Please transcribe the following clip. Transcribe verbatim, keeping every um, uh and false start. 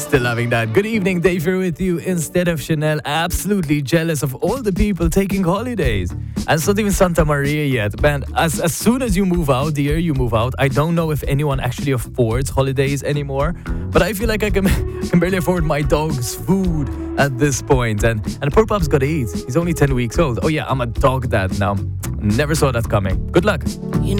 Still loving that. Good evening, Dave here with you instead of Chanel. Absolutely jealous of all the people taking holidays. And it's not even Santa Maria yet. Man, as, as soon as you move out, the year you move out, I don't know if anyone actually affords holidays anymore. But I feel like I can, can barely afford my dog's food at this point. And, and poor pup's got to eat. He's only ten weeks old. Oh yeah, I'm a dog dad now. Never saw that coming. Good luck. You